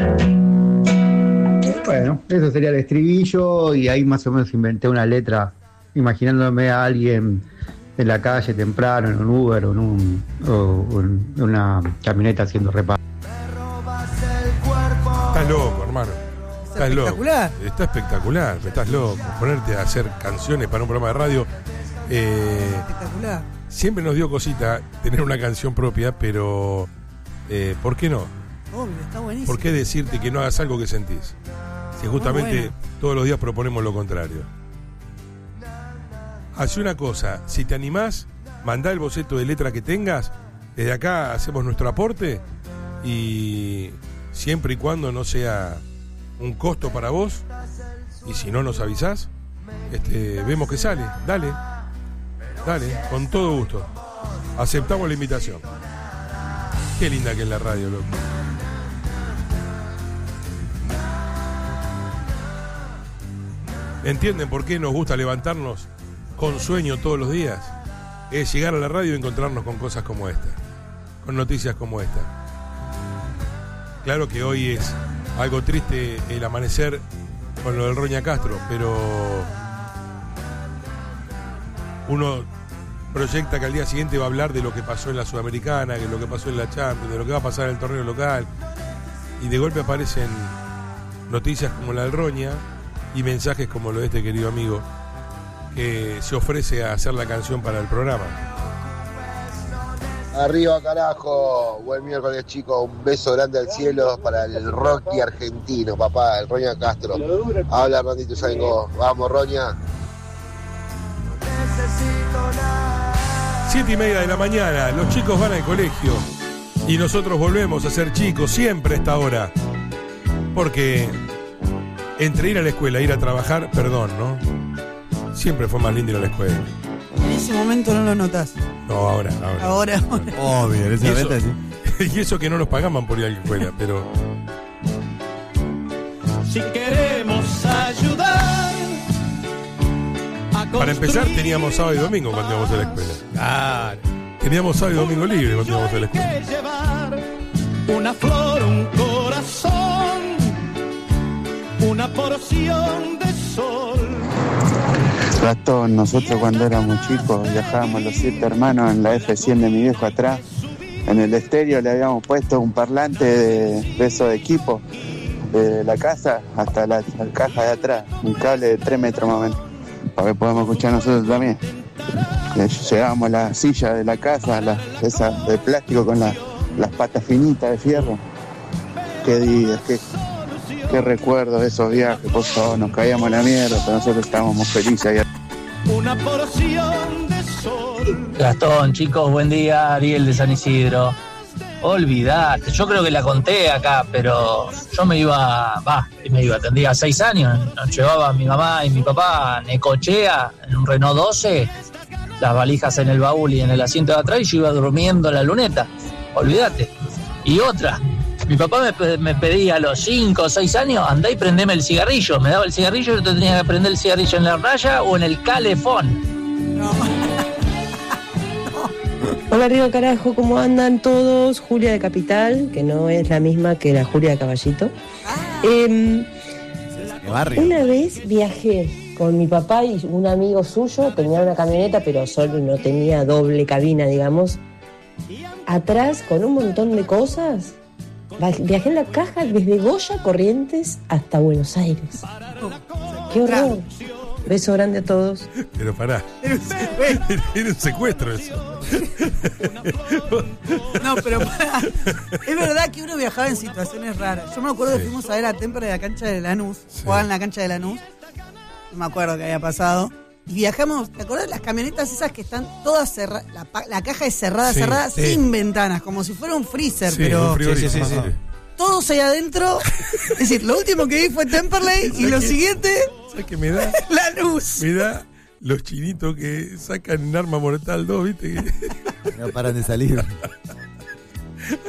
Bueno, eso sería el estribillo y ahí más o menos inventé una letra imaginándome a alguien en la calle temprano, en un Uber o en una camioneta haciendo reparo. Estás loco, hermano. Estás espectacular. Loco. Está espectacular, estás loco. Ponerte a hacer canciones para un programa de radio. Espectacular. Siempre nos dio cosita tener una canción propia, pero ¿por qué no? Obvio, está buenísimo. ¿Por qué decirte que no hagas algo que sentís? Si justamente todos los días proponemos lo contrario. Hacé una cosa, si te animás, mandá el boceto de letra que tengas, desde acá hacemos nuestro aporte y siempre y cuando no sea un costo para vos, y si no nos avisás, vemos que sale, dale, con todo gusto. Aceptamos la invitación. Qué linda que es la radio, loco. ¿Entienden por qué nos gusta levantarnos con sueño todos los días? Es llegar a la radio y encontrarnos con cosas como esta, con noticias como esta. Claro que hoy es algo triste el amanecer con lo del Roña Castro, pero uno proyecta que al día siguiente va a hablar de lo que pasó en la Sudamericana, de lo que pasó en la Champions, de lo que va a pasar en el torneo local, y de golpe aparecen noticias como la del Roña y mensajes como lo de este querido amigo que se ofrece a hacer la canción para el programa. Arriba carajo, buen miércoles chicos, un beso grande al cielo para el Rocky argentino, papá, el Roña Castro. Habla Randito Sango, vamos Roña. 7:30 de la mañana, los chicos van al colegio y nosotros volvemos a ser chicos siempre a esta hora. Porque entre ir a la escuela e ir a trabajar, perdón, ¿no? Siempre fue más lindo ir a la escuela. En ese momento no lo notas. No, ahora. Obvio, en esa venta sí. Y eso que no nos pagaban por ir a la escuela, pero... Si queremos ayudar a para empezar teníamos sábado y domingo cuando íbamos a la escuela. Claro. Teníamos sábado y domingo libre cuando íbamos a la escuela. hay que llevar una flor, un corazón, una porción de sol. Gastón, nosotros cuando éramos chicos viajábamos los 7 hermanos en la F100 de mi viejo atrás. En el estéreo le habíamos puesto un parlante de esos equipos, de la casa hasta la caja de atrás, un cable de 3 metros más o menos, para que podamos escuchar nosotros también. Llevábamos la silla de la casa, esa de plástico con las patas finitas de fierro. Qué días, qué recuerdo de esos viajes, por favor, nos caíamos en la mierda, pero nosotros estábamos felices allá. Una porción de sol. Gastón, chicos, buen día, Ariel de San Isidro. Olvidate, yo creo que la conté acá, pero yo tendría 6 años, nos llevaba mi mamá y mi papá a Necochea en un Renault 12, las valijas en el baúl y en el asiento de atrás, y yo iba durmiendo en la luneta, olvídate. Y otra, mi papá me pedía a los 5 o 6 años, andá y prendeme el cigarrillo, me daba el cigarrillo y yo tenía que prender el cigarrillo en la raya o en el calefón. No. Hola Río Carajo, ¿cómo andan todos? Julia de Capital, que no es la misma que la Julia de Caballito. Una vez viajé con mi papá y un amigo suyo, tenía una camioneta, pero solo no tenía doble cabina, digamos. Atrás, con un montón de cosas, viajé en la caja desde Goya, Corrientes, hasta Buenos Aires. ¡Qué horror! Beso grande a todos. Pero pará. Era un secuestro eso. No, pero pará. Es verdad que uno viajaba en situaciones raras. Yo me acuerdo que fuimos a ver a Temperley de la cancha de Lanús. Jugaban en la cancha de Lanús. No me acuerdo qué había pasado. Y viajamos, ¿te acordás de las camionetas esas que están todas cerradas? La caja es cerrada, sin ventanas, como si fuera un freezer, pero... Un frigorífico, sí. Todos ahí adentro. Es decir, lo último que vi fue Temperley y lo siguiente... ¿Sabes qué me da? Lanús. Me da los chinitos que sacan en Arma Mortal 2, ¿viste? No paran de salir.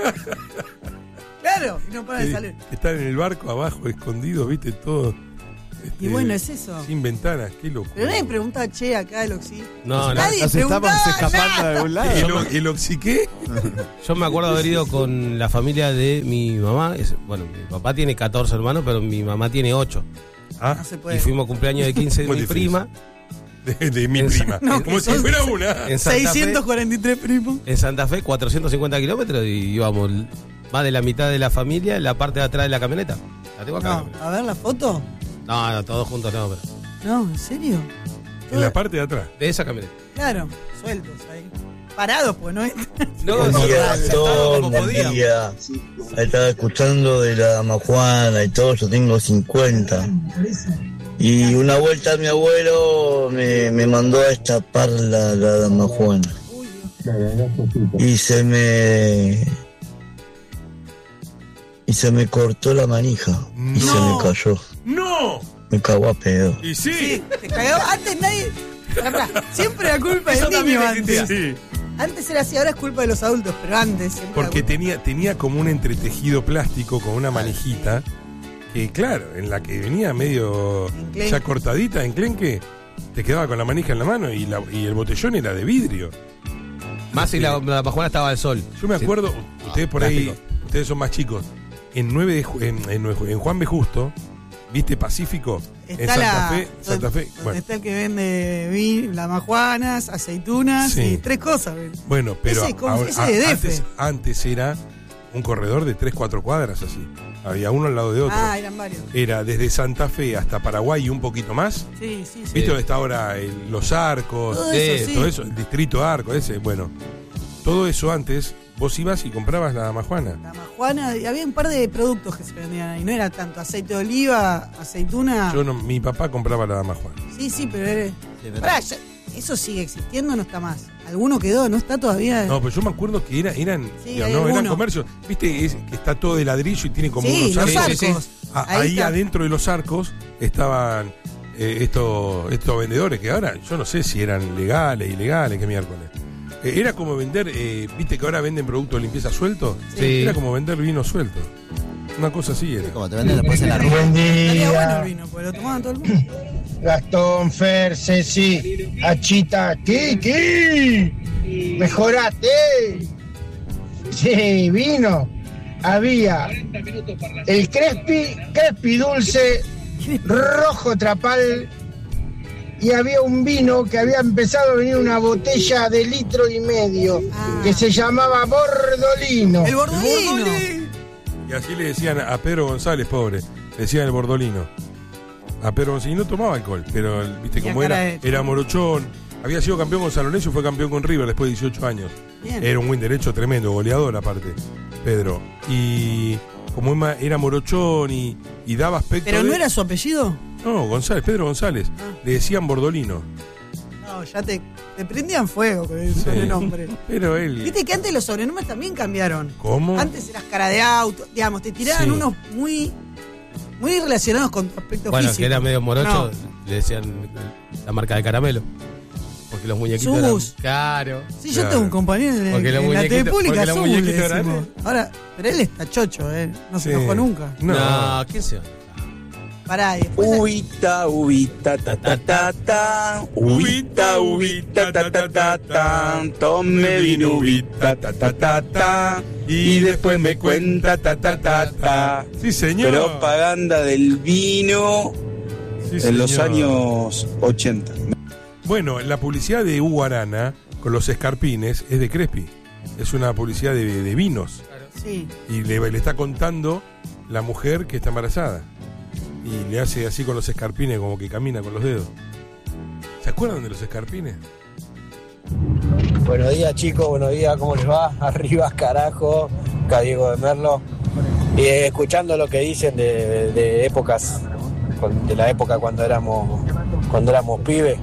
Claro, no paran de salir. Están en el barco abajo, escondidos, ¿viste? Todos Y bueno, es eso. Sin ventanas, qué locura. Pero nadie pregunta, che, acá el Oxy. No, nadie nos preguntaba estamos escapando nada. de algún lado. ¿El Oxy qué? Yo me acuerdo haber ido con la familia de mi mamá. Bueno, mi papá tiene 14 hermanos, pero mi mamá tiene 8. No se puede. Y fuimos cumpleaños de 15 de Muy mi difícil. prima. De mi prima. No, como si fuera una. En Santa 643 primos. En Santa Fe, 450 kilómetros y íbamos más de la mitad de la familia en la parte de atrás de la camioneta. La tengo acá. No, a ver la foto. No, todos juntos no, pero No, ¿en serio? En la parte de atrás. de esa camioneta. Claro, sueltos ahí. Parados, pues, ¿no? No, Buen día, sentados como buen podíamos. día. Estaba escuchando de la majuana y todo, yo tengo 50. Y una vuelta mi abuelo me mandó a destapar la majuana. Y se me cortó la manija. Y se me cayó. ¡No! Me cagó a pedo. Y sí. Te cagaba. Antes nadie. Siempre era culpa Eso del niño también antes. Sí. Antes era así, ahora es culpa de los adultos, pero antes siempre Porque era culpa. tenía como un entretejido plástico con una manijita que, claro, en la que venía medio Enclenque. ya cortadita, enclenque, te quedaba con la manija en la mano y el botellón era de vidrio. Más si la majuana estaba al sol. Yo me acuerdo, ustedes por ahí, plástico. ustedes son más chicos, en en Juan B. Justo, ¿viste Pacífico? En Está Santa Fe, donde bueno. está el que vende vino, las majuanas, aceitunas Sí. y 3 cosas. ¿ven? Bueno, pero Ese de DF. antes era un corredor de 3-4 cuadras así. Había uno al lado de otro. Ah, eran varios. Era desde Santa Fe hasta Paraguay y un poquito más. Sí, sí, sí. ¿Viste dónde está ahora Los Arcos? Todo eso, sí. Todo eso, el distrito Arco, ese. Bueno, todo eso antes, vos ibas y comprabas la majuana. La majuana, y había un par de productos que se vendían ahí. No era tanto aceite de oliva, aceituna. Mi papá compraba la majuana. Sí, sí, pero era. Pará, eso sigue existiendo, no está más. ¿Alguno quedó? ¿No está todavía? No, pero yo me acuerdo que eran, Sí, digamos, hay eran alguno. comercios. ¿Viste? Que está todo de ladrillo y tiene como Sí, unos los arcos. arcos. Ahí Ahí está. adentro de los arcos estaban estos vendedores que ahora yo no sé si eran legales, ilegales, qué miércoles. Era como vender, ¿viste que ahora venden productos de limpieza suelto? Sí. Era como vender vino suelto. Una cosa así era. Como te venden después en la ruta. Buen Estaría bueno el día. vino, porque lo tomaban todo el mundo. Gastón, Fer, Ceci, Achita, Kiki. Mejorate. Sí, vino. Había el Crespi dulce, rojo trapal. Y había un vino que había empezado a venir una botella de 1,5 litros que se llamaba Bordolino. El bordolino. Y así le decían a Pedro González, pobre. Le decían el bordolino. A Pedro González, y no tomaba alcohol, pero viste Tenía como cara era, de- era morochón. Había sido campeón con San Lorenzo y fue campeón con River después de 18 años. Bien. Era un buen derecho tremendo, goleador aparte, Pedro. Y como era morochón y daba aspecto ¿Pero de- no era su apellido? No, González, Pedro González. Le decían bordolino. No, ya te prendían fuego con el Sí. sobrenombre. Pero él... Viste que antes los sobrenombres también cambiaron. ¿Cómo? Antes eras cara de auto, digamos, te tiraban Sí. unos muy relacionados con tu aspecto Bueno, físico. que era medio morocho, No. le decían la marca de caramelo. Porque los muñequitos Sus. eran caro. Sí, yo Claro. tengo un compañero en Porque los la TV muñequitos- pública, porque los Sus, le muñequitos eran decimos. Ahora, pero él está chocho, no se Sí. enojó nunca. No. ¿Quién se va? Pará, y después... Ubita, ta ta ta ta. Ubita, ta ta ta ta. Tome vino, ubita, ta ta ta ta. Y después me cuenta, ta ta ta ta. Sí, señor. Propaganda del vino Sí, en los señor. años 80. Bueno, la publicidad de Hugo Arana con los escarpines es de Crespi. Es una publicidad de vinos. Sí. Y le está contando la mujer que está embarazada. Y le hace así con los escarpines, como que camina con los dedos. ¿Se acuerdan de los escarpines? Buenos días, chicos, buenos días, ¿cómo les va? Arriba, carajo, acá Diego de Merlo. Y escuchando lo que dicen de épocas, de la época cuando éramos pibes,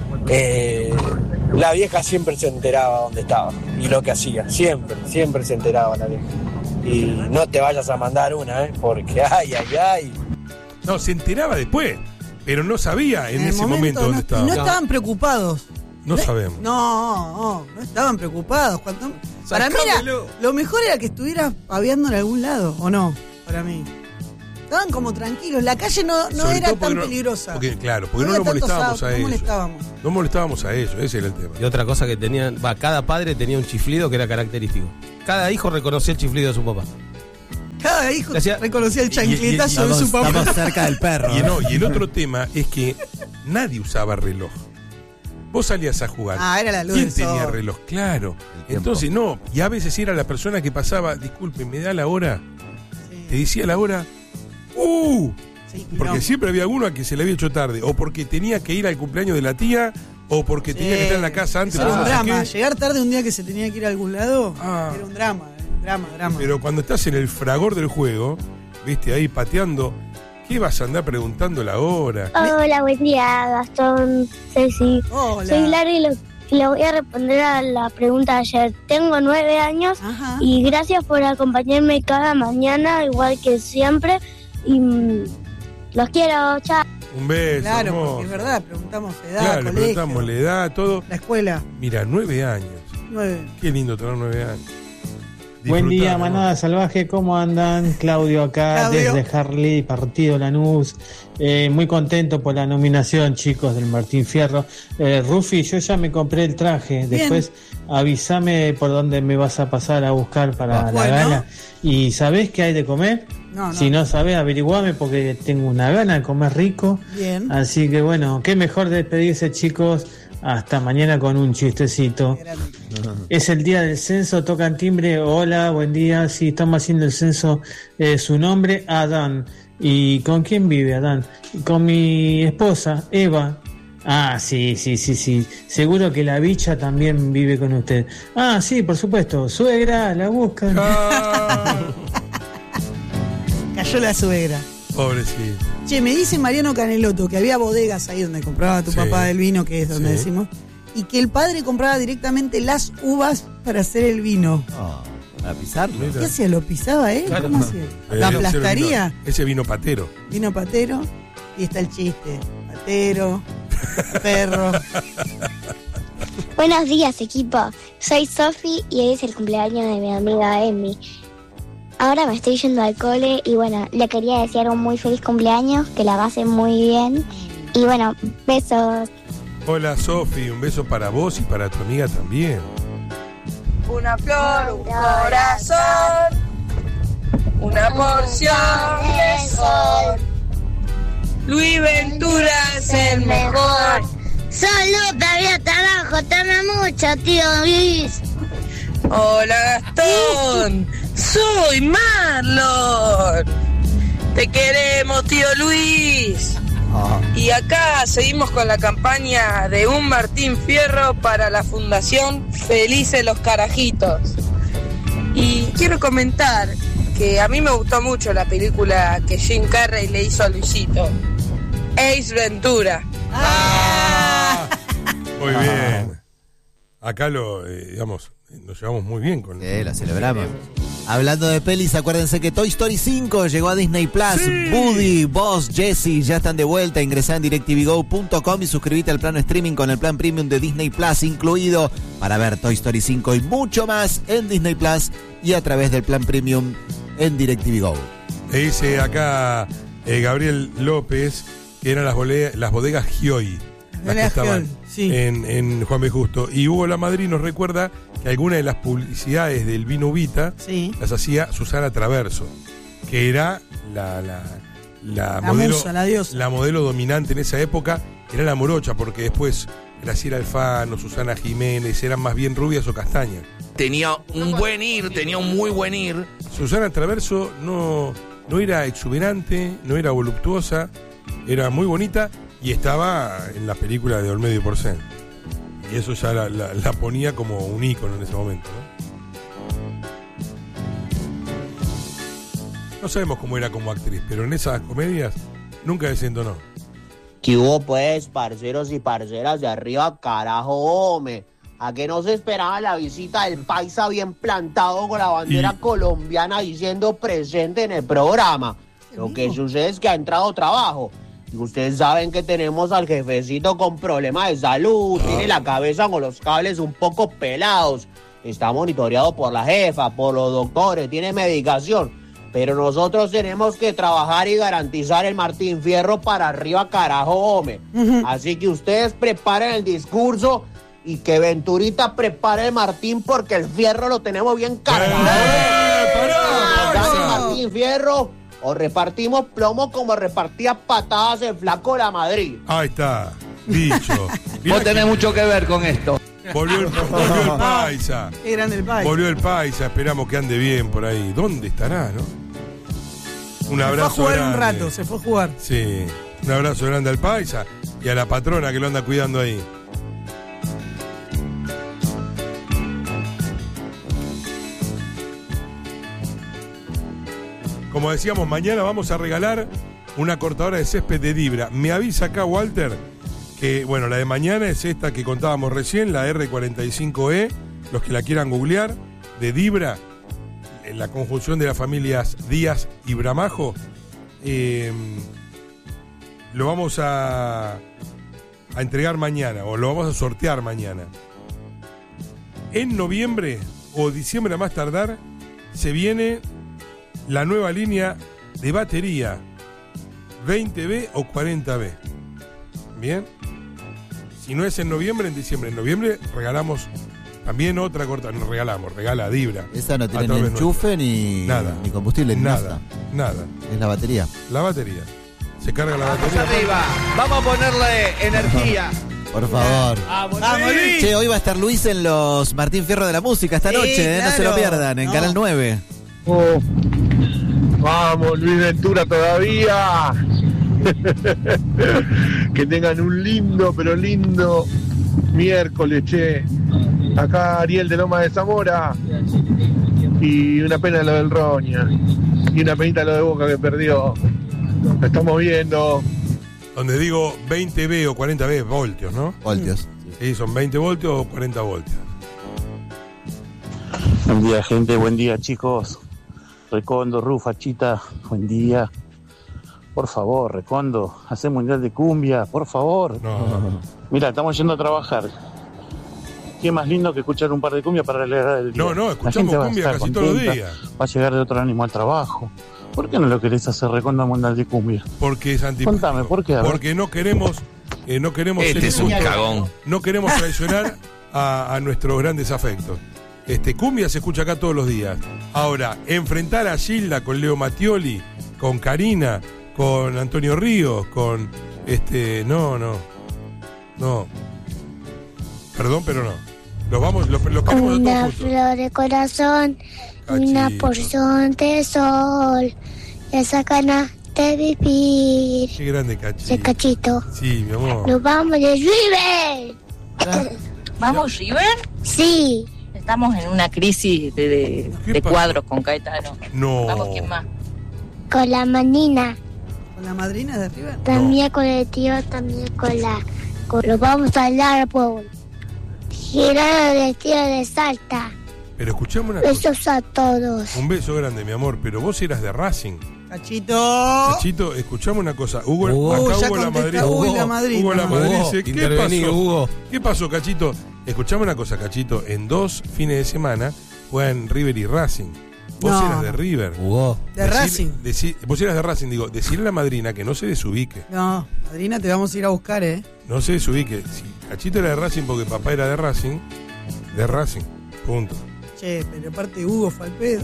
la vieja siempre se enteraba dónde estaba y lo que hacía, siempre se enteraba la vieja. Y no te vayas a mandar una, porque ay. No, se enteraba después, pero no sabía en el ese momento dónde no, estaba. y no estaban preocupados. No sabemos. No estaban preocupados. Para mí lo mejor era que estuvieras paviando en algún lado, ¿o no? Para mí. Estaban como tranquilos. La calle no Sobre era todo tan porque peligrosa. Porque no había lo tantos molestábamos autos, a ellos. molestábamos. No molestábamos a ellos, ese era el tema. Y otra cosa que tenían, cada padre tenía un chiflido que era característico. Cada hijo reconocía el chiflido de su papá. Cada hijo reconocía el chancletazo de su papá. Estamos cerca del perro. Y el otro tema es que nadie usaba reloj. Vos salías a jugar. Era la luz ¿Quién del tenía sol. reloj? Claro. Entonces no, y a veces era la persona que pasaba, disculpe, ¿me da la hora? Te decía la hora. Porque siempre había uno a que se le había hecho tarde, o porque tenía que ir al cumpleaños de la tía, o porque tenía que estar en la casa antes. Era un no sé drama. qué. Llegar tarde un día que se tenía que ir a algún lado era un drama. Drama. Pero cuando estás en el fragor del juego, viste, ahí pateando, ¿qué vas a andar preguntando la hora? Hola, buen día, Gastón, Ceci. Hola. Soy Larry y le voy a responder a la pregunta de ayer. Tengo 9 años y gracias por acompañarme cada mañana, igual que siempre. Y los quiero, chao. Un beso. Claro, hermoso. porque es verdad, preguntamos edad, Claro, le colegio, preguntamos la edad, todo. la escuela. Mira, 9 años. 9. Qué lindo tener 9 años. Buen día, Disfrutar, manada salvaje, ¿cómo andan? Claudio acá, Claudio. desde Harley, partido Lanús. Muy contento por la nominación, chicos, del Martín Fierro. Rufi, yo ya me compré el traje. Bien. Después avísame por dónde me vas a pasar a buscar para la Bueno. gala. ¿Y sabés qué hay de comer? No. Si no sabés, averiguame porque tengo una gana de comer rico. Bien. Así que bueno, qué mejor despedirse, chicos. Hasta mañana con un chistecito. Es el día del censo, tocan timbre. Hola, buen día. Sí, estamos haciendo el censo. Su nombre, Adán. ¿Y con quién vive Adán? Con mi esposa, Eva. Ah, sí. Seguro que la bicha también vive con usted. Ah, sí, por supuesto. Suegra, la buscan. Cayó la suegra. Pobrecito. Che, me dice Mariano Caneloto que había bodegas ahí donde compraba tu papá el vino, que es donde decimos, y que el padre compraba directamente las uvas para hacer el vino. Para pisarlo. ¿Qué hacía? ¿Lo pisaba él? Claro. ¿Cómo hacía? ¿La aplastaría? Ese vino patero. Vino patero y está el chiste. Patero, perro. Buenos días, equipo. Soy Sofi y hoy es el cumpleaños de mi amiga Emi. Ahora me estoy yendo al cole y bueno, le quería desear un muy feliz cumpleaños, que la pase muy bien. Y bueno, besos. Hola Sofi, un beso para vos y para tu amiga también. Una flor, un corazón, una porción de sol. Luis Ventura es el mejor. Salud, todavía trabajo, toma mucho, tío Luis. Hola Gastón, soy Marlon. Te queremos, tío Luis. Y acá seguimos con la campaña de un Martín Fierro para la Fundación Felices los Carajitos. Y quiero comentar que a mí me gustó mucho la película que Jim Carrey le hizo a Luisito, Ace Ventura. Muy bien. Acá digamos, nos llevamos muy bien con la celebramos. Hablando de pelis, acuérdense que Toy Story 5 llegó a Disney Plus. Sí. Woody, Buzz, Jessie ya están de vuelta. Ingresá en DirecTVGo.com y suscribite al plan streaming con el plan premium de Disney Plus incluido para ver Toy Story 5 y mucho más en Disney Plus y a través del plan premium en DirecTVGo. Le dice acá Gabriel López que eran las bodegas Gioy. Las que estaban en Juan B. Justo. Y Hugo Lamadrid nos recuerda que algunas de las publicidades del vino Uvita las hacía Susana Traverso, que era la modelo, musa, la diosa. La modelo dominante en esa época, era la morocha, porque después Graciela Alfano, Susana Jiménez eran más bien rubias o castañas. Tenía un muy buen ir. Susana Traverso no era exuberante, no era voluptuosa, era muy bonita. Y estaba en la película de Olmedo y Porcel. Y eso ya la ponía como un ícono en ese momento, ¿no? No sabemos cómo era como actriz, pero en esas comedias nunca desentonó. ¿Qué hubo pues, parceros y parceras de arriba, carajo, hombre? ¿A qué no se esperaba la visita del paisa bien plantado con la bandera colombiana diciendo presente en el programa? Lo que sucede es que ha entrado trabajo. Y ustedes saben que tenemos al jefecito con problemas de salud, tiene la cabeza con los cables un poco pelados, está monitoreado por la jefa, por los doctores, tiene medicación. Pero nosotros tenemos que trabajar y garantizar el Martín Fierro para arriba, carajo, hombre. Así que ustedes preparen el discurso y que Venturita prepare el Martín porque el Fierro lo tenemos bien cargado. Dale, Martín Fierro, o repartimos plomo como repartía patadas el Flaco de la Madrid. Ahí está, dicho. Vos tenés mucho que ver con esto. Volvió el Paisa. Qué grande el Paisa. Volvió el Paisa, esperamos que ande bien por ahí. ¿Dónde estará, no? Un abrazo. Se fue a jugar grande. un rato, se fue a jugar. Sí, un abrazo grande al Paisa y a la patrona que lo anda cuidando ahí. Como decíamos, mañana vamos a regalar una cortadora de césped de Dibra. Me avisa acá Walter que, bueno, la de mañana es esta que contábamos recién, la R45E, los que la quieran googlear, de Dibra, en la conjunción de las familias Díaz y Bramajo. Lo vamos a entregar mañana, o lo vamos a sortear mañana. En noviembre o diciembre a más tardar, se viene la nueva línea de batería 20B o 40B. Bien. Si no es en noviembre, en diciembre. En noviembre regalamos también otra corta. No regalamos, regala Dibra. Esa no tiene ni enchufe ni combustible, ni nada. Es la batería. La batería. Se carga la batería. Vamos arriba. Vamos a ponerle energía. Por favor. ¡Vamos, Luis! Che, hoy va a estar Luis en los Martín Fierro de la Música esta noche, no se lo pierdan, en Canal 9. Vamos, Luis Ventura todavía. Que tengan un lindo, pero lindo miércoles, che. Acá Ariel de Loma de Zamora. Y una pena lo del Roña. Y una penita lo de Boca que perdió. Lo estamos viendo. Donde digo 20B o 40B, voltios, ¿no? Voltios. Sí, son 20 voltios o 40 voltios. Buen día, gente. Buen día, chicos. Recondo, Rufa, Chita. Buen día. Por favor, Recondo, hacé mundial de cumbia, por favor. No. Mira, estamos yendo a trabajar. Qué más lindo que escuchar un par de cumbia para alegrar el día. No, escuchamos cumbia casi todos los días. Va a llegar de otro ánimo al trabajo. ¿Por qué no lo querés hacer, Recondo, mundial de cumbia? Porque es antipático. Contame, ¿por qué? Porque no queremos Este es un cagón. No queremos traicionar a nuestros grandes afectos. Cumbia se escucha acá todos los días. Ahora, enfrentar a Gilda con Leo Mattioli, con Karina, con Antonio Ríos, con no. Perdón, pero no. Lo queremos a todos Una juntos. flor de corazón, Cachito. una porción de sol, esa ganas de vivir. Qué grande Cachito. Ese Cachito. Sí, mi amor. Nos vamos de River. ¿Vamos, River? Sí. Estamos en una crisis de pasó? cuadros con Caetano. No. Vamos, ¿quién más? Con la manina. ¿Con la madrina de River? También con el tío, también lo vamos al árbol. Girar el tío de Salta. Pero escuchame una cosa. Besos a todos. Un beso grande, mi amor. Pero vos eras de Racing. Cachito, escuchame una cosa. Hugo ya la contesta Madrid. Hugo la Madrid. Hugo la Madrid Hugo, dice, ¿qué intervení, pasó? Hugo. ¿Qué pasó, Cachito? Escuchame una cosa, Cachito. En 2 fines de semana juegan River y Racing. Vos No. eras de River. Hugo. Racing. Vos eras de Racing, digo. Decirle a la madrina que no se desubique. No, madrina, te vamos a ir a buscar, No se desubique. Si Cachito era de Racing porque papá era de Racing, punto. Che, pero aparte Hugo fue al pedo.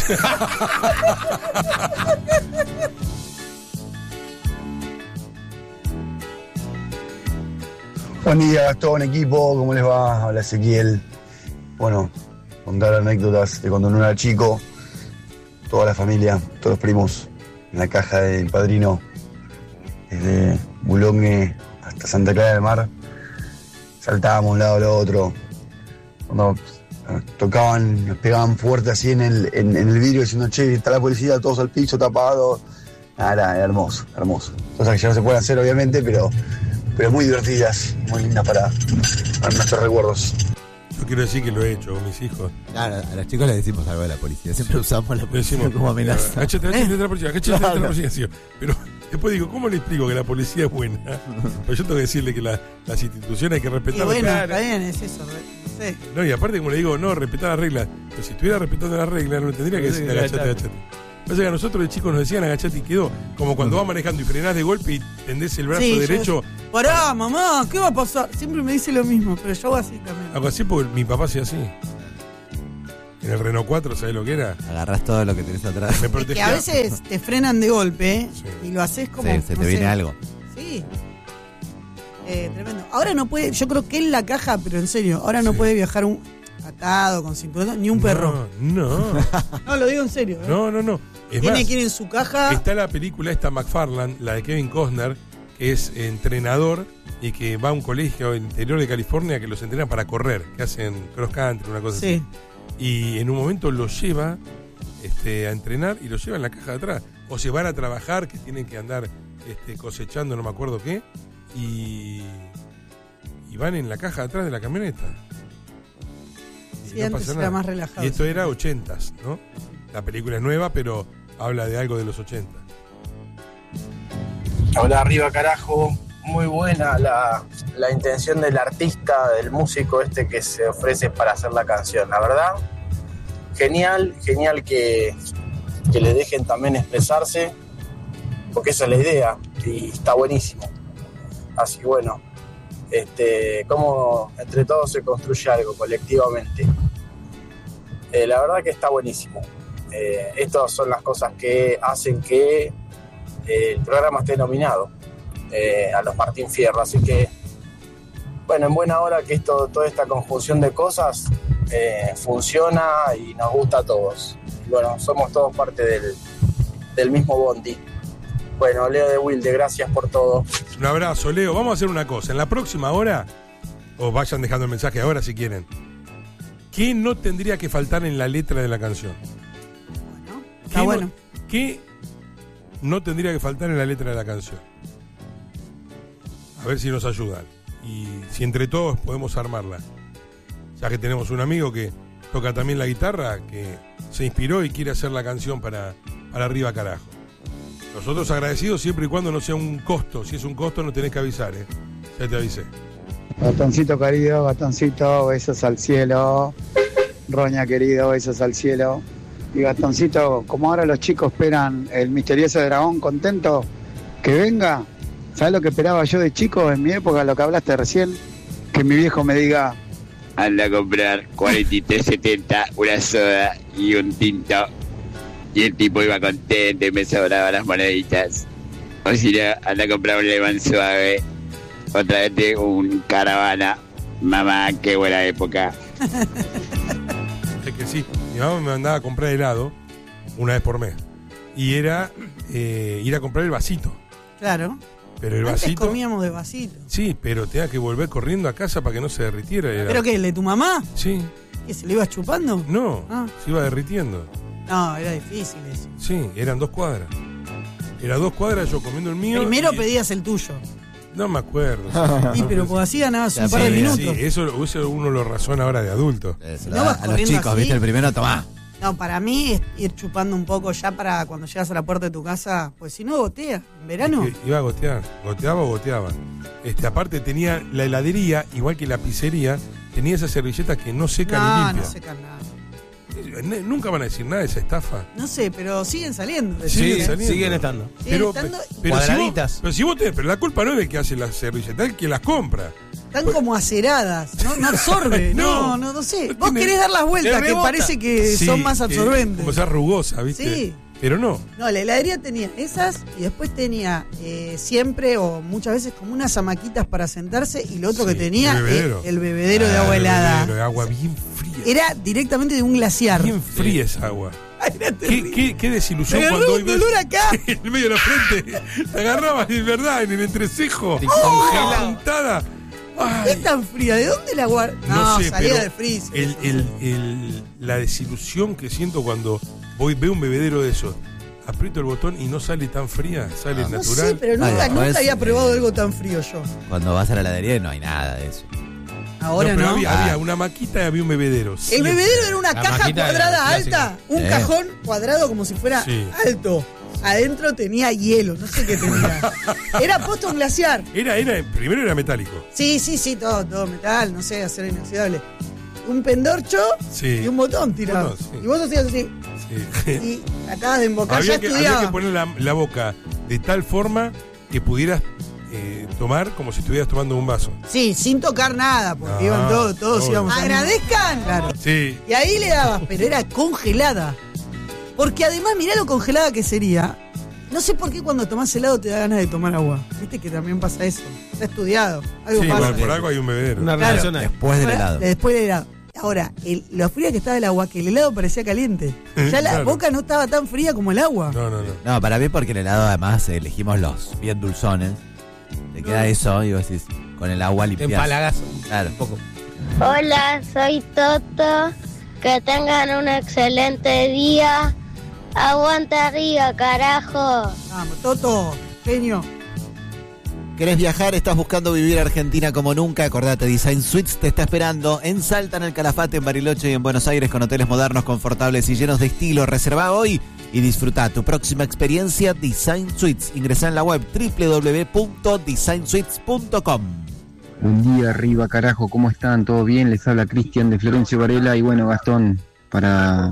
Buen día, Gastón, equipo, ¿cómo les va? Habla Ezequiel. Bueno, contar anécdotas de cuando no era chico, toda la familia, todos los primos, en la caja del Padrino, desde Bulongue hasta Santa Clara del Mar, saltábamos de un lado al otro. Cuando tocaban, nos pegaban fuerte así en el vidrio diciendo, che, está la policía, todos al piso, tapados. Era hermoso, hermoso. Cosas que ya no se pueden hacer, obviamente, pero muy divertidas, muy lindas para nuestros recuerdos. Yo quiero decir que lo he hecho con mis hijos. Claro, a los chicos les decimos algo de la policía. Siempre usamos la policía como amenaza. Agachate de la policía, agachate de la policía. Sí. Pero después digo, ¿cómo le explico que la policía es buena? Pero yo tengo que decirle que las instituciones hay que Y respetarlas. bueno, Claro. está bien, es eso. No sé. No, y aparte como le digo, no, respetar las reglas. Pero si estuviera respetando las reglas, no tendría que decir agachate. Pasa que a nosotros de chicos nos decían agachate y quedó. Como cuando vas manejando y frenás de golpe y tendés el brazo derecho. Pará, mamá, ¿qué va a pasar? Siempre me dice lo mismo, pero yo hago así también. Hago así porque mi papá hacía así. En el Renault 4, ¿sabés lo que era? Agarrás todo lo que tenés atrás. Me Que a veces te frenan de golpe y lo haces como... Sí, se te viene algo. Sí. Tremendo. Ahora no puede, yo creo que en la caja, pero en serio, ahora no puede viajar un atado, con cinturón, ni un perro. No. No, lo digo en serio. No. Es Tiene más, que ir en su caja. está la película esta McFarlane, la de Kevin Costner, que es entrenador y que va a un colegio en el interior de California que los entrena para correr, que hacen cross country, una cosa así. Y en un momento lo lleva a entrenar y lo lleva en la caja de atrás. O se van a trabajar, que tienen que andar cosechando, no me acuerdo qué, y van en la caja de atrás de la camioneta. Sí, antes era más relajado. Y esto era 80s, ¿no? La película es nueva, pero habla de algo de los 80. Hola, arriba carajo. Muy buena la intención del artista, del músico que se ofrece para hacer la canción. La verdad, genial que le dejen también expresarse, porque esa es la idea y está buenísimo. Así bueno, cómo entre todos se construye algo colectivamente. La verdad que está buenísimo. Estas son las cosas que hacen que el programa esté nominado a los Martín Fierro, así que bueno, en buena hora que toda esta conjunción de cosas funciona y nos gusta a todos. Y bueno, somos todos parte del mismo bondi. Bueno, Leo de Wilde, gracias por todo. Un abrazo, Leo. Vamos a hacer una cosa. En la próxima hora, o vayan dejando el mensaje ahora si quieren, ¿qué no tendría que faltar en la letra de la canción? Bueno, está bueno. ¿Qué no tendría que faltar en la letra de la canción? A ver si nos ayudan. Y si entre todos podemos armarla. Ya que tenemos un amigo que toca también la guitarra, que se inspiró y quiere hacer la canción para Arriba Carajo. Nosotros agradecidos siempre y cuando no sea un costo. Si es un costo no tenés que avisar, Ya te avisé. Gastoncito querido, Gastoncito, besos al cielo. Roña querido, besos al cielo. Y Gastoncito, como ahora los chicos esperan el misterioso dragón contento que venga, ¿sabes lo que esperaba yo de chico en mi época, lo que hablaste recién? Que mi viejo me diga: anda a comprar 43.70, una soda y un tinto. Y el tipo iba contento y me sobraban las moneditas. O si no, anda a comprar un limón suave. Otra vez un caravana. Mamá, qué buena época. Es que sí, mi mamá me mandaba a comprar helado una vez por mes. Y era ir a comprar el vasito. Claro. Pero el Antes vasito. comíamos de vasito. Sí, pero tenía que volver corriendo a casa para que no se derritiera. ¿Pero qué? ¿El de tu mamá? Sí. ¿Que se le ibas chupando? No, Ah. se iba derritiendo. No, era difícil eso. Sí, eran 2 cuadras. Era 2 cuadras yo comiendo el mío. Primero pedías el tuyo. No me acuerdo. Sí, pero pues así ganabas un par de minutos. Sí, eso uno lo razona ahora de adulto. no vas a los chicos, así. ¿viste? El primero, tomá. No, para mí es ir chupando un poco ya para cuando llegas a la puerta de tu casa, pues si no gotea, en verano. Es que iba a gotear, goteaba o goteaba. Aparte tenía la heladería, igual que la pizzería, tenía esas servilletas que no secan ni limpian. No secan nada. Nunca van a decir nada de esa estafa. No sé, pero siguen saliendo. Siguen estando. Pero Cuadraditas. pero la culpa no es del que hace las servilletas, es el que las compra. Están como aceradas, no absorbe, no sé. Vos querés dar las vueltas, que parece que son más absorbentes. Como esa rugosa, ¿viste? Sí. Pero no. No, la heladería tenía esas y después tenía siempre o muchas veces como unas hamaquitas para sentarse y lo otro que tenía el bebedero de agua helada. Bebedero de agua bien fría. Era directamente de un glaciar. Bien fría esa agua. ¿Qué desilusión me cuando un dolor acá. En el medio de la frente te agarrabas de verdad en el entrecejo. Congelada. ¿Qué tan fría? ¿De dónde la guardas? No, sé, salía pero de freeze. La desilusión que siento cuando veo un bebedero de esos, aprieto el botón y no sale tan fría, sale natural. No sé, pero nunca había probado algo tan frío yo. Cuando vas a la heladería no hay nada de eso. Ahora pero no. Había una maquita y había un bebedero. El bebedero era una caja cuadrada alta, un cajón cuadrado como si fuera alto. Adentro tenía hielo, no sé qué tenía. Era posto un glaciar. Primero era metálico. Sí, todo metal, no sé, acero inoxidable. Un pendorcho y un botón tirado. Y vos hacías así. Y tratabas de embocar, ya Había estudiaba. que poner la boca de tal forma que pudieras tomar como si estuvieras tomando un vaso. Sí, sin tocar nada, porque iban todos íbamos a... ¡Agradezcan! Claro. Sí. Y ahí le dabas, pero era congelada. Porque además, mirá lo congelada que sería. No sé por qué cuando tomás helado te da ganas de tomar agua. Viste que también pasa eso. Está estudiado. Algo Sí, pasa. por algo hay un bebedero. Una relación ahí. Después del helado. Después del helado. Ahora, lo fría que estaba el agua, que el helado parecía caliente. Ya la Claro. boca no estaba tan fría como el agua. No. No, para mí porque el helado además elegimos los bien dulzones. Te queda eso y vos decís, con el agua Te limpias. empalagas Claro. un poco. Hola, soy Toto. Que tengan un excelente día. Aguanta arriba, carajo. Vamos, Toto, genio. ¿Querés viajar? ¿Estás buscando vivir Argentina como nunca? Acordate, Design Suites te está esperando en Salta, en el Calafate, en Bariloche y en Buenos Aires con hoteles modernos, confortables y llenos de estilo. Reserva hoy y disfruta tu próxima experiencia Design Suites. Ingresá en la web www.designsuites.com. Buen día, arriba, carajo, ¿cómo están? ¿Todo bien? Les habla Cristian de Florencio Varela y bueno, Gastón, para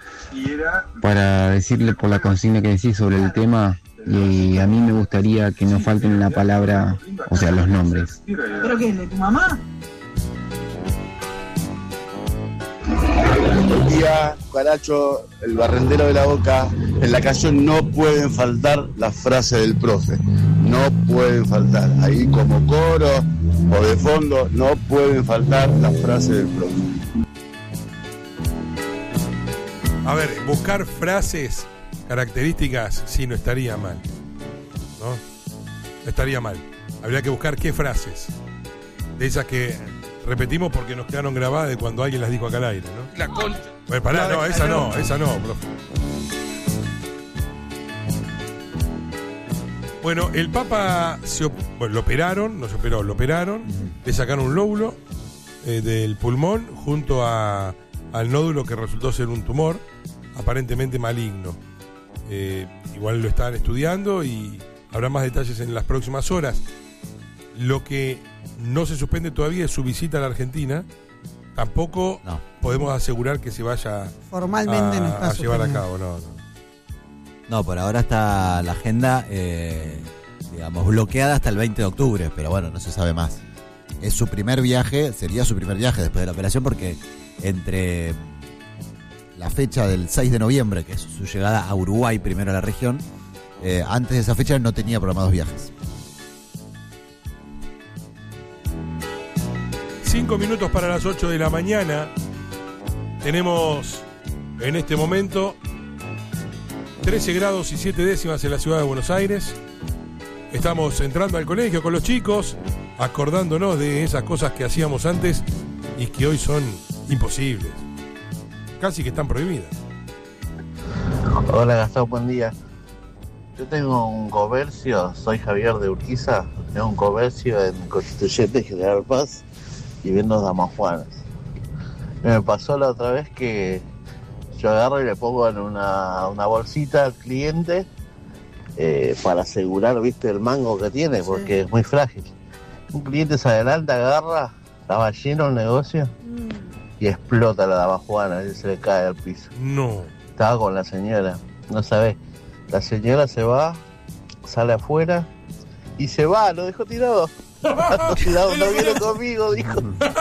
decirle por la consigna que decís sobre el tema, y a mí me gustaría que no falten la palabra, o sea, los nombres. ¿Pero qué? ¿De tu mamá? Buen día, Caracho, el barrendero de la Boca. En la canción no pueden faltar las frases del profe. No pueden faltar. Ahí como coro o de fondo, no pueden faltar las frases del profe. A ver, buscar frases características, sí, no estaría mal. ¿No? No estaría mal. Habría que buscar qué frases. De esas que repetimos porque nos quedaron grabadas de cuando alguien las dijo acá al aire, ¿no? La concha. Bueno, pará, no, esa no, profe. Bueno, el Papa lo operaron, no se operó, lo operaron, le sacaron un lóbulo del pulmón junto al nódulo que resultó ser un tumor, aparentemente maligno. Igual lo están estudiando y habrá más detalles en las próximas horas. Lo que no se suspende todavía es su visita a la Argentina. Tampoco podemos asegurar que se vaya Formalmente no está a llevar a suspendido. cabo. No, por ahora está la agenda, digamos, bloqueada hasta el 20 de octubre, pero bueno, no se sabe más. Es su primer viaje, sería su primer viaje después de la operación, porque entre la fecha del 6 de noviembre, que es su llegada a Uruguay, primero a la región, antes de esa fecha no tenía programados viajes. 5 minutos para las 8 de la mañana. Tenemos en este momento 13 grados y 7 décimas en la ciudad de Buenos Aires. Estamos entrando al colegio con los chicos, acordándonos de esas cosas que hacíamos antes y que hoy son imposibles. Casi que están prohibidas. Hola Gastón, buen día. Yo tengo un comercio, soy Javier de Urquiza, tengo un comercio en Constituyente General Paz y vendo damajuanas. Me pasó la otra vez que yo agarro y le pongo en una bolsita al cliente para asegurar, viste, el mango que tiene, porque es muy frágil. Un cliente se adelanta, agarra, estaba lleno el negocio y explota la damajuana y se le cae al piso. No. Estaba con la señora, no sabés. La señora se va, sale afuera y se va, lo dejó tirado. No viene conmigo, dijo.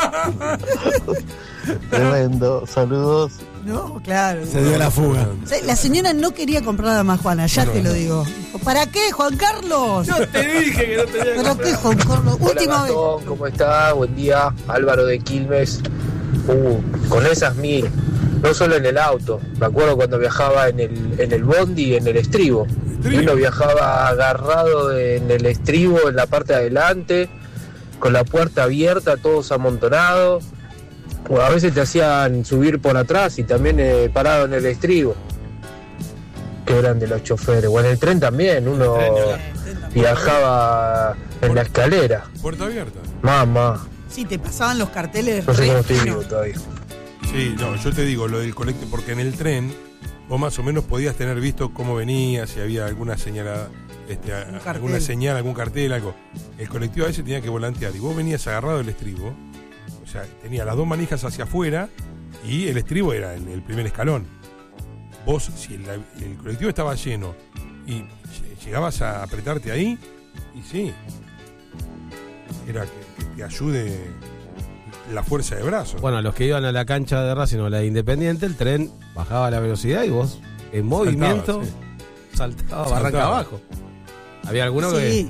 Tremendo, saludos. No, claro. Se dio la fuga. O sea, la señora no quería comprar damajuana, ya te lo digo. Dijo, ¿para qué, Juan Carlos? Yo te dije que no tenía que ¿Pero qué, Juan Carlos? Hola Última vez. Gastón, ¿cómo está? Buen día, Álvaro de Quilmes. Con esas 1000, no solo en el auto, me acuerdo cuando viajaba en el bondi, en el estribo. Uno viajaba agarrado en el estribo, en la parte de adelante, con la puerta abierta, todos amontonados. O a veces te hacían subir por atrás y también parado en el estribo. Que eran de los choferes. O en el tren también, uno viajaba en la escalera. Puerta abierta. Mamá. Sí, te pasaban los carteles. No sé cómo estoy finos. vivo todavía. Sí, no, yo te digo lo del colectivo, porque en el tren vos más o menos podías tener visto cómo venía, si había alguna señal, alguna señal, algún cartel, algo. El colectivo a veces tenía que volantear y vos venías agarrado del estribo, o sea, tenía las dos manijas hacia afuera y el estribo era el primer escalón. vos, si el colectivo estaba lleno y llegabas a apretarte ahí, y sí, era que te ayude la fuerza de brazos. Bueno, a los que iban a la cancha de Racing o a la de Independiente, el tren bajaba la velocidad y vos, en movimiento, saltaba barranca abajo. Había alguno que...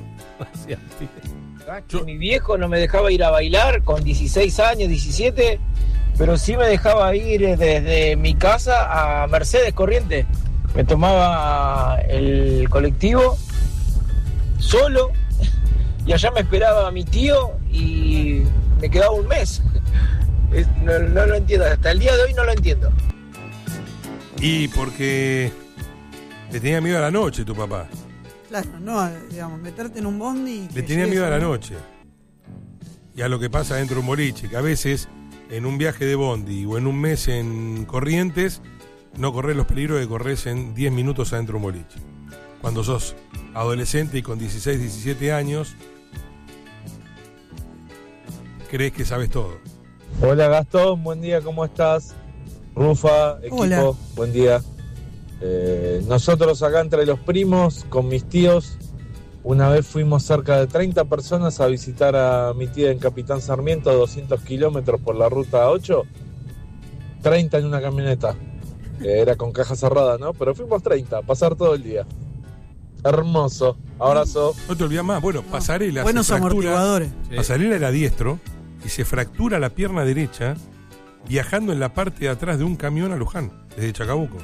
Mi viejo no me dejaba ir a bailar con 16 años, 17, pero sí me dejaba ir desde mi casa a Mercedes Corrientes. Me tomaba el colectivo solo y allá me esperaba mi tío y me quedaba un mes. No lo entiendo, hasta el día de hoy no lo entiendo. Y porque le tenía miedo a la noche tu papá. Claro, no, digamos, meterte en un bondi. Le tenía miedo a la noche. Y a lo que pasa dentro de un boliche, que a veces en un viaje de bondi o en un mes en Corrientes, no corres los peligros que corres en 10 minutos adentro de un boliche. Cuando sos adolescente y con 16, 17 años, crees que sabes todo. Hola Gastón, buen día, ¿cómo estás? Rufa, equipo, hola. Buen día. Nosotros acá entre los primos, con mis tíos, una vez fuimos cerca de 30 personas a visitar a mi tía en Capitán Sarmiento, a 200 kilómetros por la ruta 8, 30 en una camioneta. Era con caja cerrada, ¿no? Pero fuimos 30, a pasar todo el día. Hermoso, abrazo. No te olvides más, bueno, Pasarela. Buenos amortiguadores. Sí. Pasarela era diestro y se fractura la pierna derecha viajando en la parte de atrás de un camión a Luján, desde Chacabuco.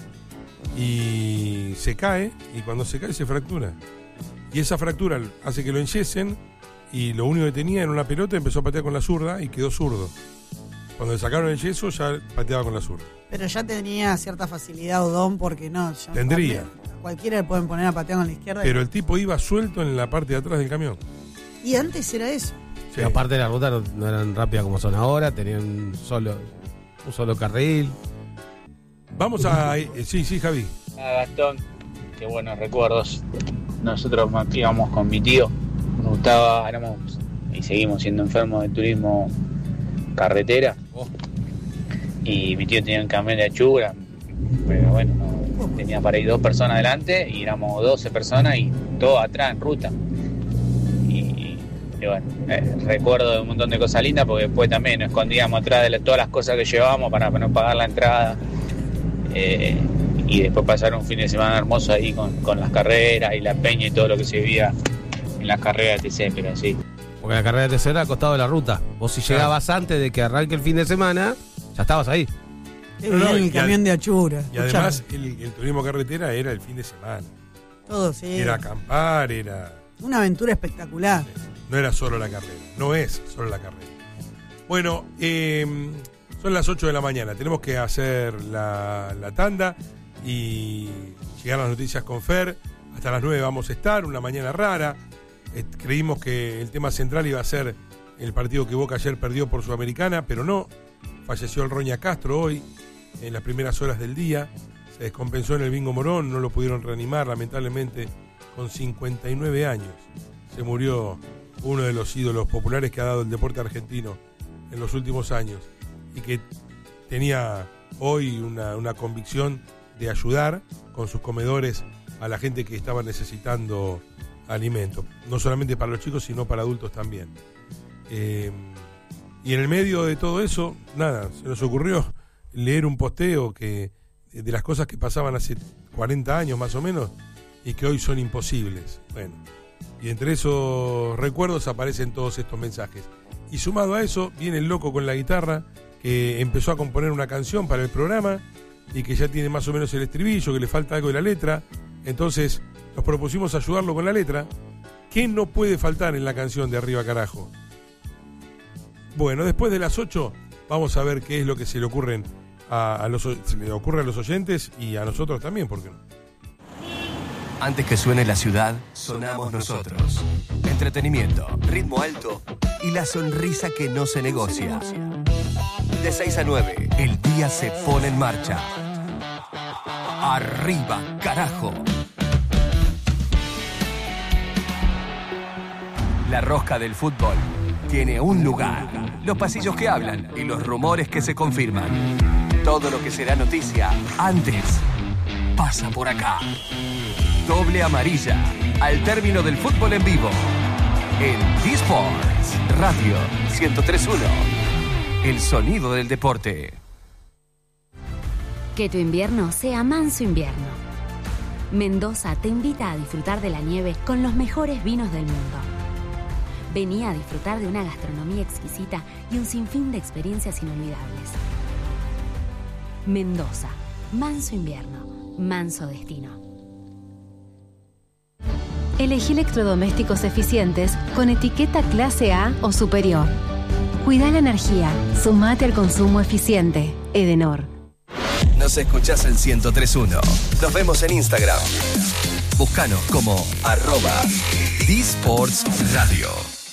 Y se cae, y cuando se cae se fractura. Y esa fractura hace que lo enyesen, y lo único que tenía era una pelota, empezó a patear con la zurda y quedó zurdo. Cuando le sacaron el yeso ya pateaba con la zurda. Pero ya tenía cierta facilidad o don, porque no. Tendría. Cualquiera le pueden poner a patear con la izquierda. Pero el tipo iba suelto en la parte de atrás del camión. Y antes era eso. Sí. Aparte de la ruta no eran rápidas como son ahora, tenían un solo carril. Vamos a... Sí, Javi. Gastón, qué buenos recuerdos. Nosotros íbamos con mi tío, nos gustaba, éramos y seguimos siendo enfermos de turismo carretera. Y mi tío tenía un camión de achura, pero bueno, tenía para ir 2 personas adelante y éramos 12 personas y todo atrás en ruta. Y bueno, recuerdo de un montón de cosas lindas porque después también nos escondíamos atrás de todas las cosas que llevábamos para no pagar la entrada. Y después pasar un fin de semana hermoso ahí con las carreras y la peña y todo lo que se vivía en las carreras de TC, pero sí. Porque la carrera de TC era al costado de la ruta. Vos si llegabas antes de que arranque el fin de semana, ya estabas ahí. El camión de achura. Y además el turismo carretera era el fin de semana. Todo, sí. Era acampar, era... Una aventura espectacular. Sí. No era solo la carrera, no es solo la carrera. Bueno, son las 8 de la mañana, tenemos que hacer la tanda y llegar a las noticias con Fer. Hasta las 9 vamos a estar, una mañana rara. Creímos que el tema central iba a ser el partido que Boca ayer perdió por Sudamericana, pero no. Falleció el Roña Castro hoy, en las primeras horas del día. Se descompensó en el Bingo Morón, no lo pudieron reanimar, lamentablemente, con 59 años. Se murió uno de los ídolos populares que ha dado el deporte argentino en los últimos años y que tenía hoy una convicción de ayudar con sus comedores a la gente que estaba necesitando alimento, no solamente para los chicos sino para adultos también. Y en el medio de todo eso, nada, se nos ocurrió leer un posteo de las cosas que pasaban hace 40 años más o menos y que hoy son imposibles. Bueno, y entre esos recuerdos aparecen todos estos mensajes. Y sumado a eso, viene el loco con la guitarra, que empezó a componer una canción para el programa y que ya tiene más o menos el estribillo, que le falta algo de la letra. Entonces nos propusimos ayudarlo con la letra. ¿Qué no puede faltar en la canción de Arriba Carajo? Bueno, después de las 8 vamos a ver qué es lo que se le ocurre a los oyentes y a nosotros también, ¿por qué no? Antes que suene la ciudad, sonamos nosotros. Entretenimiento, ritmo alto y la sonrisa que no se negocia. De 6 a 9, el día se pone en marcha. Arriba, carajo. La rosca del fútbol tiene un lugar. Los pasillos que hablan y los rumores que se confirman. Todo lo que será noticia antes pasa por acá. Doble amarilla, al término del fútbol en vivo. En D-Sports Radio 103.1. El sonido del deporte. Que tu invierno sea manso invierno. Mendoza te invita a disfrutar de la nieve con los mejores vinos del mundo. Vení a disfrutar de una gastronomía exquisita y un sinfín de experiencias inolvidables. Mendoza, manso invierno, manso destino. Elegí electrodomésticos eficientes con etiqueta clase A o superior. Cuida la energía, sumate al consumo eficiente. Edenor. Nos escuchás en 103.1. Nos vemos en Instagram. Búscanos como @DSportsRadio.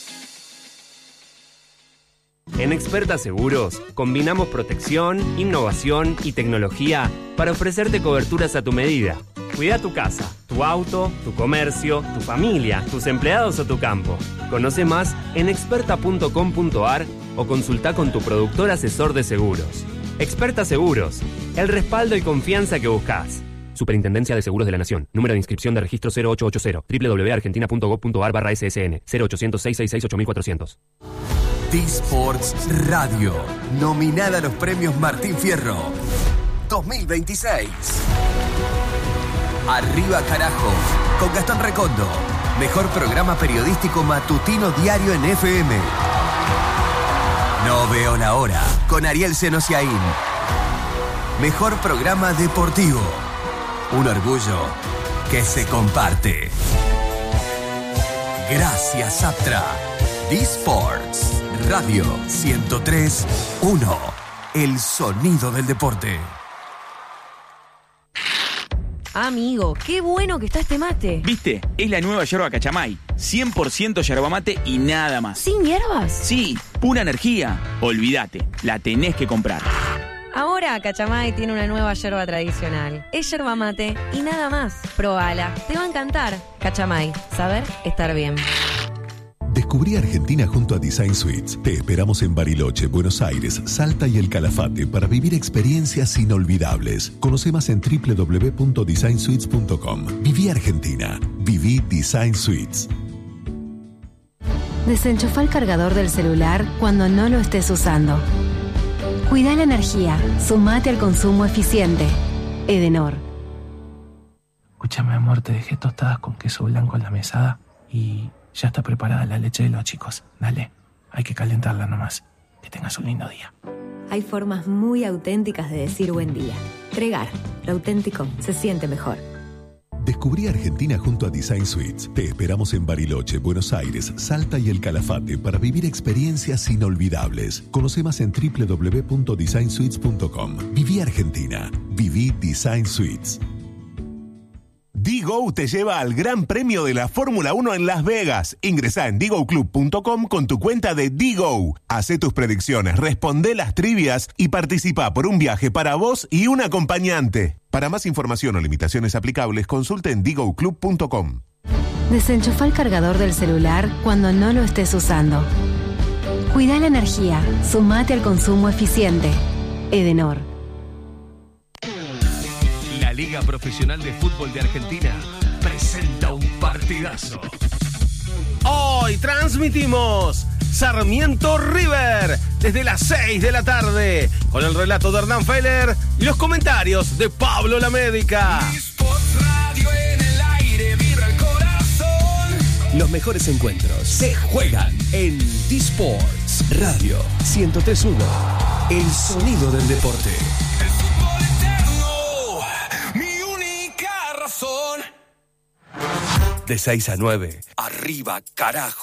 En Experta Seguros, combinamos protección, innovación y tecnología para ofrecerte coberturas a tu medida. Cuida tu casa, tu auto, tu comercio, tu familia, tus empleados o tu campo. Conoce más en experta.com.ar o consulta con tu productor asesor de seguros. Experta Seguros, el respaldo y confianza que buscas. Superintendencia de Seguros de la Nación. Número de inscripción de registro 0880. www.argentina.gov.ar/ssn 0800-666-8400. D-Sports Radio, nominada a los premios Martín Fierro 2026. Arriba Carajo, con Gastón Recondo. Mejor programa periodístico matutino diario en FM. No veo la hora, con Ariel Senosiaín. Mejor programa deportivo. Un orgullo que se comparte. Gracias, Aptra. D-Sports Radio 103.1. El sonido del deporte. Amigo, qué bueno que está este mate. ¿Viste? Es la nueva yerba Cachamay. 100% yerba mate y nada más. ¿Sin hierbas? Sí, pura energía. Olvídate, la tenés que comprar. Ahora Cachamay tiene una nueva yerba tradicional. Es yerba mate y nada más. Probala, te va a encantar. Cachamay, saber estar bien. Descubrí Argentina junto a Design Suites. Te esperamos en Bariloche, Buenos Aires, Salta y El Calafate para vivir experiencias inolvidables. Conoce más en www.designsuites.com. Viví Argentina. Viví Design Suites. Desenchufa el cargador del celular cuando no lo estés usando. Cuida la energía, sumate al consumo eficiente. Edenor. Escúchame, amor, te dejé tostadas con queso blanco en la mesada y ya está preparada la leche de los chicos. Dale, hay que calentarla nomás. Que tengas un lindo día. Hay formas muy auténticas de decir buen día. Tregar, lo auténtico se siente mejor. Descubrí Argentina junto a Design Suites. Te esperamos en Bariloche, Buenos Aires, Salta y El Calafate para vivir experiencias inolvidables. Conoce más en www.designsuites.com. Viví Argentina. Viví Design Suites. D-Go te lleva al Gran Premio de la Fórmula 1 en Las Vegas. Ingresá en dgoclub.com con tu cuenta de D-Go. Hacé tus predicciones, responde las trivias y participa por un viaje para vos y un acompañante. Para más información o limitaciones aplicables, consulte en dgoclub.com. Desenchufa el cargador del celular cuando no lo estés usando. Cuida la energía, sumate al consumo eficiente. Edenor. La Liga Profesional de Fútbol de Argentina presenta un partidazo. Hoy transmitimos Sarmiento River desde las 6 de la tarde con el relato de Hernán Feller y los comentarios de Pablo La Médica. Los mejores encuentros se juegan en D-Sports Radio 103.1. El sonido del deporte. De 6 a 9. Arriba, carajo.